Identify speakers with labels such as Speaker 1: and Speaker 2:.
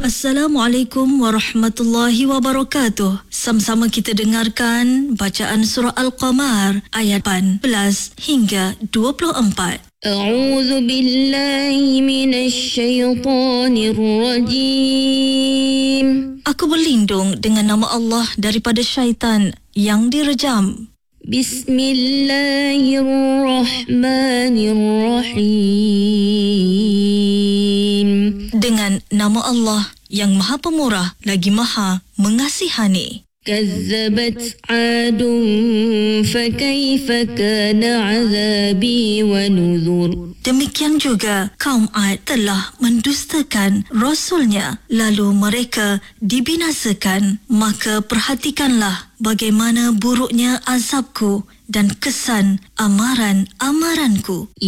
Speaker 1: Assalamualaikum warahmatullahi wabarakatuh. Sama-sama kita dengarkan bacaan surah Al-Qamar ayat 18 hingga 24.
Speaker 2: A'udzu billahi minasy syaithanir rajim.
Speaker 1: Aku berlindung dengan nama Allah daripada syaitan yang direjam.
Speaker 2: Bismillahirrahmanirrahim.
Speaker 1: Dengan nama Allah yang Maha Pemurah lagi Maha Mengasihani.
Speaker 2: Kazzabat 'adun fakaifa kana 'adzabi wa nuzur.
Speaker 1: Demikian juga kaum Ad telah mendustakan Rasulnya, lalu mereka dibinasakan. Maka perhatikanlah bagaimana buruknya azabku dan kesan amaran-amaranku.